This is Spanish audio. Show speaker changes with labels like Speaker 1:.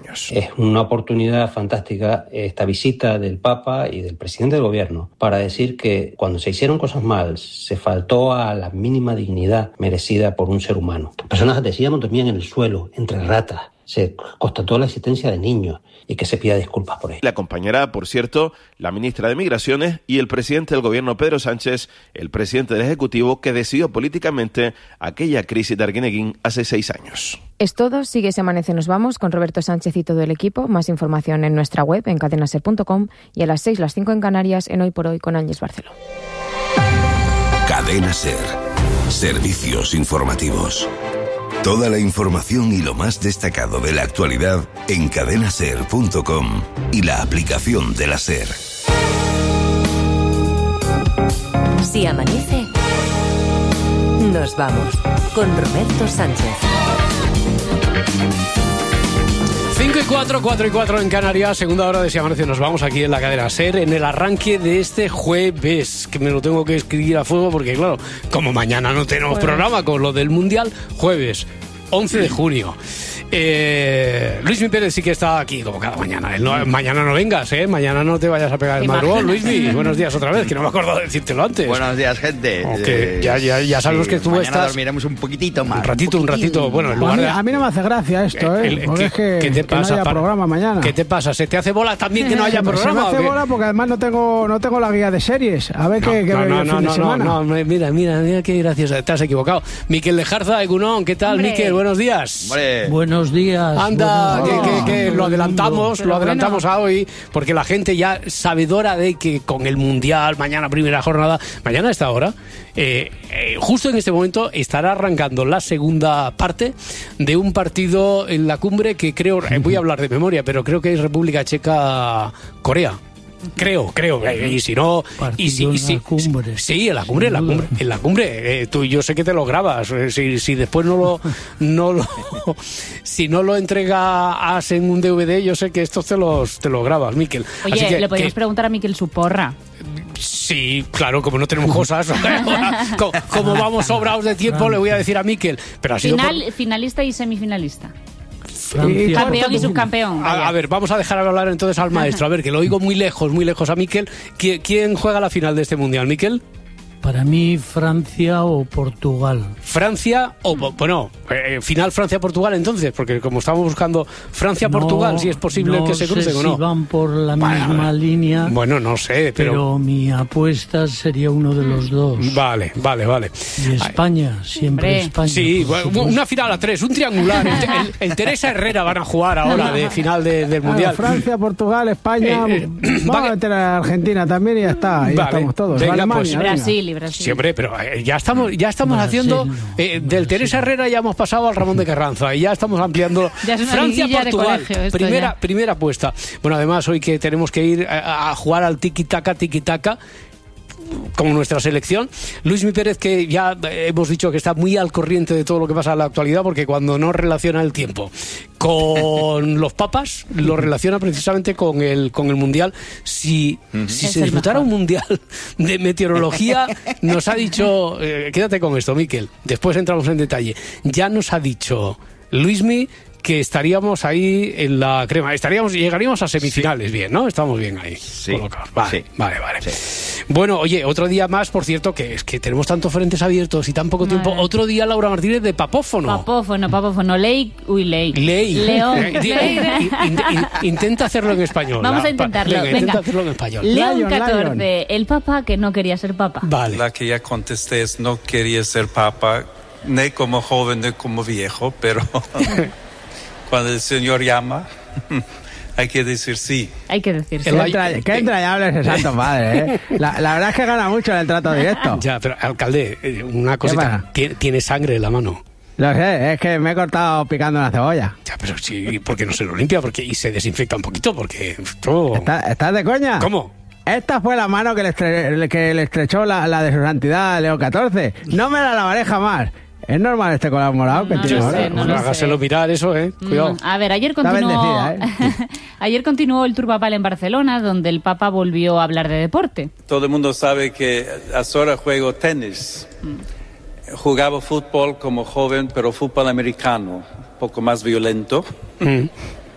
Speaker 1: años.
Speaker 2: Es una oportunidad fantástica esta visita del Papa y del presidente del gobierno para decir que cuando se hicieron cosas mal se faltó a la mínima dignidad merecida por un ser humano. Personas, decíamos, dormían en el suelo, entre ratas. Se constató la existencia de niños y que se pida disculpas por ello.
Speaker 1: La acompañará, por cierto, la ministra de Migraciones y el presidente del gobierno, Pedro Sánchez, el presidente del Ejecutivo, que decidió políticamente aquella crisis de Arguineguín hace 6 años.
Speaker 3: Es todo. Sigue ese Amanece Nos Vamos con Roberto Sánchez y todo el equipo. Más información en nuestra web, en cadenaser.com, y a las 6, las 5 en Canarias, en Hoy por Hoy con Ángeles Barceló.
Speaker 4: Cadena Ser. Servicios informativos. Toda la información y lo más destacado de la actualidad en cadenaser.com y la aplicación de la Ser.
Speaker 5: Si amanece, nos vamos con Roberto Sánchez.
Speaker 6: 5 y 4, 4 y 4 en Canarias, segunda hora de Si Amanece. Nos vamos aquí en la cadena SER en el arranque de este jueves, que me lo tengo que escribir a fuego porque, claro, como mañana no tenemos programa con lo del Mundial, jueves 11 de junio. Luismi Pérez sí que está aquí como cada mañana. Mañana no vengas, mañana no te vayas a pegar el madrugón. Luismi, buenos días otra vez, que no me acuerdo de decírtelo antes.
Speaker 7: Buenos días, gente.
Speaker 6: Ya sabemos que tú
Speaker 7: mañana
Speaker 6: estás...
Speaker 7: dormiremos un poquitito más.
Speaker 6: Un ratito. Bueno, en lugar de...
Speaker 8: A mí no me hace gracia esto, porque es que no haya programa mañana.
Speaker 6: ¿Qué te pasa? ¿Se te hace bola también que no haya programa?
Speaker 8: Se me hace bola porque además no tengo la guía de series. A ver qué veo el fin de semana.
Speaker 6: No, mira qué gracioso. Te has equivocado. Miquel Lejarza, Egunon, ¿qué tal, Miquel? Buenos días.
Speaker 7: Hombre.
Speaker 8: Buenos días.
Speaker 6: Anda, que lo adelantamos a hoy, porque la gente ya sabedora de que con el Mundial, mañana primera jornada, mañana a esta hora, justo en este momento estará arrancando la segunda parte de un partido en la cumbre que creo, voy a hablar de memoria, pero creo que es República Checa-Corea. Creo, y si no, sí, en la cumbre, tú, yo sé que te lo grabas, si después si no lo entregas en un DVD, yo sé que estos te los grabas, Miquel.
Speaker 9: Oye, le podemos preguntar a Miquel su porra.
Speaker 6: Sí, claro, como no tenemos cosas, como vamos sobrados de tiempo, le voy a decir a Miquel, pero ha sido
Speaker 9: finalista y semifinalista.
Speaker 8: Francia.
Speaker 9: Campeón y subcampeón.
Speaker 6: A ver, vamos a dejar hablar entonces al maestro. A ver, que lo oigo muy lejos a Miquel. ¿Quién juega la final de este Mundial, Miquel?
Speaker 10: Para mí, Francia o Portugal.
Speaker 6: Francia o... Bueno, final Francia-Portugal entonces, porque como estamos buscando Francia-Portugal, si es posible que se crucen o no.
Speaker 10: No sé si van por la misma línea.
Speaker 6: Bueno, no sé,
Speaker 10: pero mi apuesta sería uno de los dos.
Speaker 6: Vale.
Speaker 10: Y España, siempre España.
Speaker 6: Sí, una final a 3, un triangular. El Teresa Herrera van a jugar ahora de final del Mundial.
Speaker 8: Francia, Portugal, España... vamos a meter a Argentina también y ya está. Ahí estamos todos.
Speaker 6: Venga,
Speaker 8: Alemania,
Speaker 9: Brasil.
Speaker 6: Siempre, pero ya estamos haciendo del Teresa Herrera ya hemos pasado al Ramón de Carranza y ya estamos ampliando. Francia-Portugal, primera apuesta. Bueno, además hoy que tenemos que ir a jugar al tiki-taka como nuestra selección. Luismi Pérez, que ya hemos dicho que está muy al corriente de todo lo que pasa en la actualidad, porque cuando no relaciona el tiempo con los papas, lo relaciona precisamente con el Mundial. Si se disputara un Mundial de meteorología, nos ha dicho, quédate con esto, Miquel, después entramos en detalle, ya nos ha dicho Luismi que estaríamos ahí en la crema, llegaríamos a semifinales, bien, ¿no? Estamos bien ahí, colocados. Vale. Sí. Bueno, oye, otro día más, por cierto, que es que tenemos tantos frentes abiertos y tan poco tiempo. Otro día Laura Martínez de papófono.
Speaker 9: Ley. León.
Speaker 6: Intenta hacerlo en español.
Speaker 9: Vamos a intentarlo. Venga.
Speaker 6: Intenta hacerlo en español.
Speaker 9: León XIV, el papa que no quería ser papa.
Speaker 6: Vale.
Speaker 11: La que ya contesté es no quería ser papa, ni como joven ni como viejo, pero... Cuando el Señor llama, hay que decir sí.
Speaker 9: Hay que decir sí.
Speaker 8: Qué entrañable ese Santo Padre, La verdad es que gana mucho en el trato directo.
Speaker 6: Ya, pero alcalde, una cosita, tiene sangre en la mano.
Speaker 8: Lo sé, es que me he cortado picando una cebolla.
Speaker 6: Ya, pero sí, ¿por qué no se lo limpia? Y se desinfecta un poquito, porque...
Speaker 8: ¿Estás de coña?
Speaker 6: ¿Cómo?
Speaker 8: Esta fue la mano que le estrechó la de su santidad León XIV. No me la lavaré jamás. ¿Es normal este color morado que tiene ahora?
Speaker 6: No hágaselo mirar eso, cuidado.
Speaker 9: A ver, ayer continuó el Tour Papal en Barcelona, donde el Papa volvió a hablar de deporte.
Speaker 11: Todo el mundo sabe que ahora juego tenis. Jugaba fútbol como joven, pero fútbol americano, un poco más violento.